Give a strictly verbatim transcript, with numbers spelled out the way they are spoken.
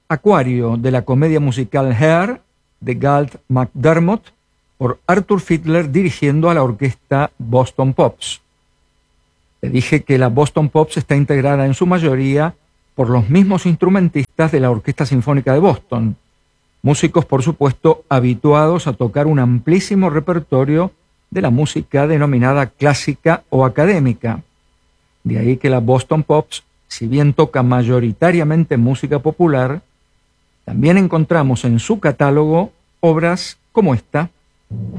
Acuario, de la comedia musical Hair, de Galt McDermott, por Arthur Fiedler dirigiendo a la orquesta Boston Pops. Le dije que la Boston Pops está integrada en su mayoría por los mismos instrumentistas de la Orquesta Sinfónica de Boston, músicos por supuesto habituados a tocar un amplísimo repertorio de la música denominada clásica o académica. De ahí que la Boston Pops, si bien toca mayoritariamente música popular, también encontramos en su catálogo obras como esta.